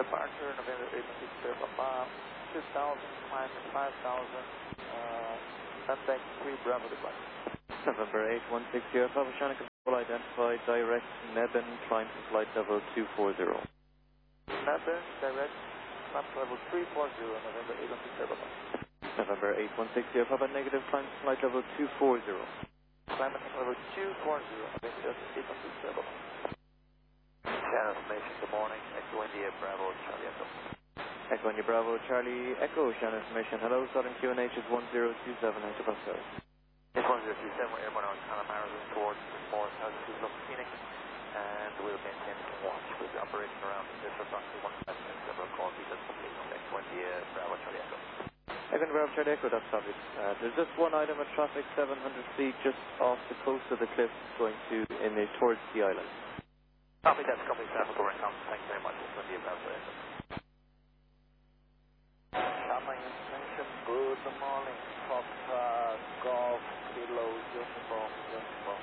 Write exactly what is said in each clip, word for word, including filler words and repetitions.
departure, November eight one six zero Papa, two thousand, climb five thousand, uh, contact three Bravo departure. November eight one six zero Papa Shannon control identified, direct Mebane, climb to flight level two four zero. Mebane, direct, climb to level three four zero, November eight one six zero Papa. November eight one six zero Papa, negative, climb to flight level two four zero. Climb to level two four zero, November eight one six zero Papa. Channel information, good morning, Echo India, Bravo, Charlie Echo. Echo India, Bravo, Charlie Echo, channel information, hello, Southern Q N H is one zero two seven, Hector Pascal. It's one zero two seven, we're airborne on Connemara towards the forest altitude of Phoenix, and we'll maintain the watch. We'll be operating around this approximately one five six seven, call details complete, Echo India, Bravo, Charlie Echo. Echo India, Bravo, Charlie Echo, that's copied. Uh, there's just one item of traffic, seven hundred feet, just off the coast of the cliffs, going to, in the, towards the island. Copy, that's complete traffic over in Compton. Thank you very much. It's Echo India, Bravo, Charlie Echo. Coming information, good morning, Foxtrot, Golf, Kilo, Uniform, Uniform.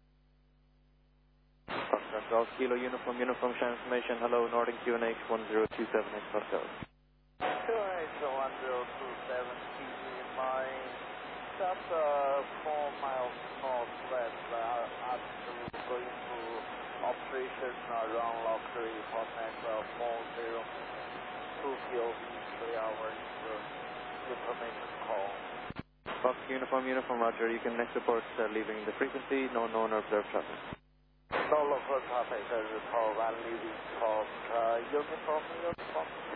Foxtrot, Golf, Kilo, Uniform, Uniform, channel information, hello, Northern Q N H one zero two seven, Hector Pascal. Q N H one zero two seven, keep in mind, just uh, four miles northwest, uh, after going to operation around Lockery, Hot Maxwell, four zero, two P O V, three hours, uh, information call. Fox Uniform, Uniform, Roger, you can next report uh, leaving the frequency, no known or observed traffic. No local traffic, uh, report, one leaving Fox, uh, Uniform, Uniform.